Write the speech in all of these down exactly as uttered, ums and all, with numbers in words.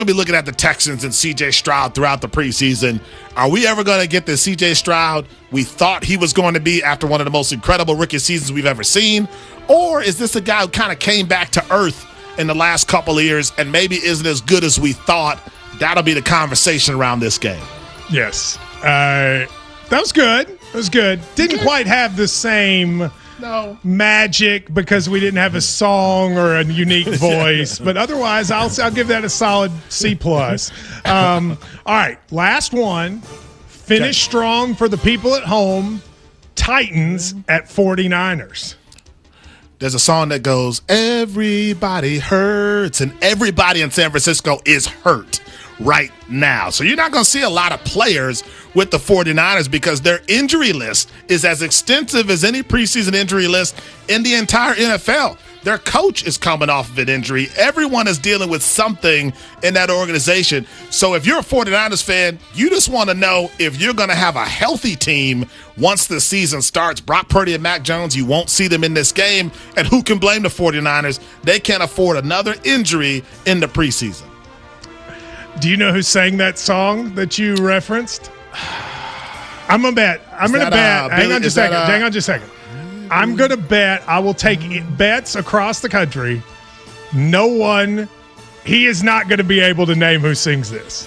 be looking at the Texans and C J Stroud throughout the preseason. Are we ever going to get the C J Stroud we thought he was going to be after one of the most incredible rookie seasons we've ever seen? Or is this a guy who kind of came back to earth in the last couple of years and maybe isn't as good as we thought? That'll be the conversation around this game. Yes. Uh, that was good. That was good. Didn't okay. quite have the same no. magic because we didn't have a song or a unique voice. But otherwise, I'll I'll give that a solid C plus. Um, all right, last one. Finish okay. strong for the people at home. Titans at 49ers. There's a song that goes, everybody hurts, and everybody in San Francisco is hurt right now. So you're not going to see a lot of players with the 49ers because their injury list is as extensive as any preseason injury list in the entire N F L. Their coach is coming off of an injury. Everyone is dealing with something in that organization. So if you're a 49ers fan, you just want to know if you're going to have a healthy team once the season starts. Brock Purdy and Mac Jones, you won't see them in this game. And who can blame the 49ers? They can't afford another injury in the preseason. Do you know who sang that song that you referenced? I'm going to bet. I'm going to bet. Uh, Hang Billy, on just a second. Uh, Hang on just a second. I'm going to bet I will take bets across the country. No one, he is not going to be able to name who sings this.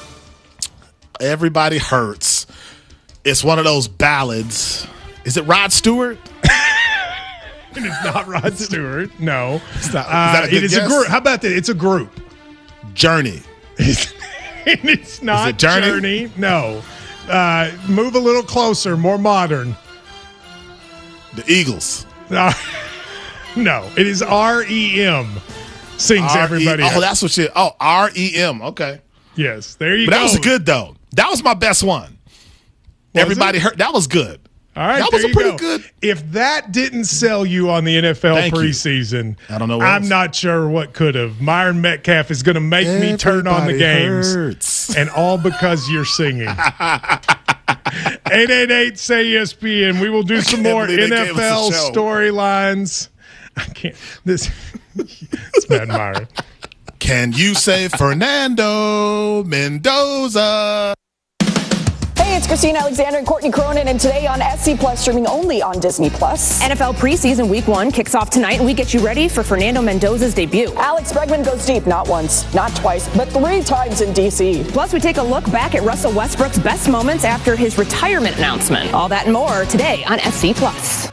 Everybody hurts. It's one of those ballads. Is it Rod Stewart? It is not Rod Stewart. No. It's not, is uh, that a good it is guess? a group. How about that? It's a group. Journey. It's not is it Journey? Journey. No. Uh, move a little closer, more modern. The Eagles. Uh, no, it is R E M. Sings R E everybody. Oh, that's what you. Oh, R E M. Okay. Yes, there you but go. That was good though. That was my best one. Was everybody it? heard. That was good. All right, that was a pretty go. good. If that didn't sell you on the N F L Thank preseason, you. I don't know. What I'm else. not sure what could have. Myron Metcalf is going to make everybody me turn on the games, hurts. And all because you're singing. eight eight eight say E S P N. We will do some more N F L storylines. I can't. This. It's Matt Myron. Can you say Fernando Mendoza? Hey, it's Christina Alexander and Courtney Cronin, and today on S C Plus, streaming only on Disney Plus. N F L preseason week one kicks off tonight, and we get you ready for Fernando Mendoza's debut. Alex Bregman goes deep, not once, not twice, but three times in D C. Plus, we take a look back at Russell Westbrook's best moments after his retirement announcement. All that and more today on S C Plus.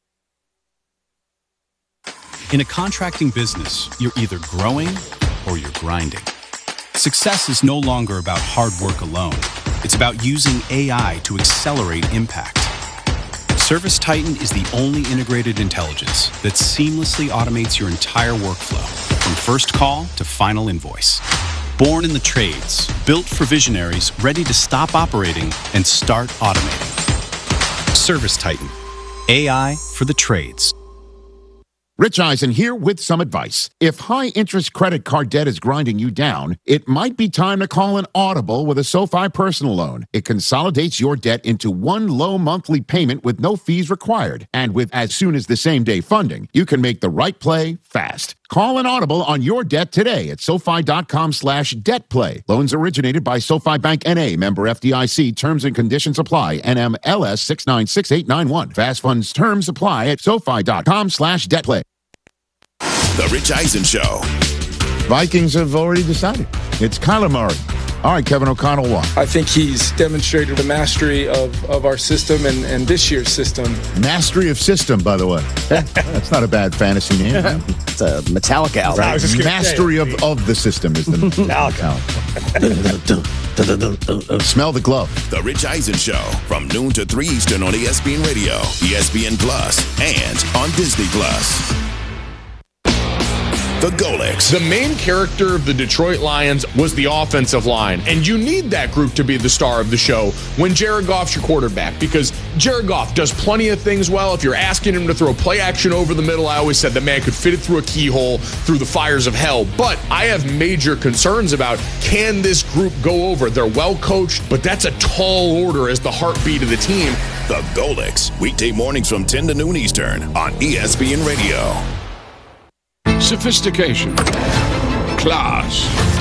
In a contracting business, you're either growing or you're grinding. Success is no longer about hard work alone. It's about using A I to accelerate impact. ServiceTitan is the only integrated intelligence that seamlessly automates your entire workflow, from first call to final invoice. Born in the trades, built for visionaries ready to stop operating and start automating. ServiceTitan, A I for the trades. Rich Eisen here with some advice. If high-interest credit card debt is grinding you down, it might be time to call an Audible with a SoFi personal loan. It consolidates your debt into one low monthly payment with no fees required. And with as soon as the same-day funding, you can make the right play fast. Call an Audible on your debt today at SoFi.com slash debt play. Loans originated by SoFi Bank N A, member F D I C. Terms and conditions apply. N M L S six nine six eight nine one. Fast funds terms apply at SoFi.com slash debt play. The Rich Eisen Show. Vikings have already decided. It's Kyler Murray. All right, Kevin O'Connell, why? I think he's demonstrated the mastery of, of our system and, and this year's system. Mastery of system, by the way. That's not a bad fantasy name. It's a Metallica album. Right. Mastery of, of the system is the Metallica album. Smell the glove. The Rich Eisen Show from noon to three Eastern on E S P N Radio, E S P N Plus, and on Disney Plus. The Golics. The main character of the Detroit Lions was the offensive line, and you need that group to be the star of the show when Jared Goff's your quarterback, because Jared Goff does plenty of things well. If you're asking him to throw play action over the middle, I always said the man could fit it through a keyhole through the fires of hell. But I have major concerns about, can this group go over? They're well coached, but that's a tall order as the heartbeat of the team. The Golics, weekday mornings from ten to noon Eastern on E S P N Radio. Sophistication, class,